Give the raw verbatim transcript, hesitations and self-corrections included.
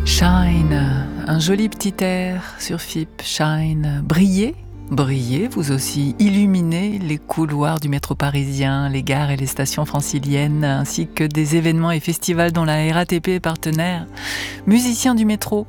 Shine, un joli petit air sur F I P. Shine, brillez, brillez, vous aussi, illuminez les couloirs du métro parisien, les gares et les stations franciliennes, ainsi que des événements et festivals dont la R A T P est partenaire. Musiciens du métro,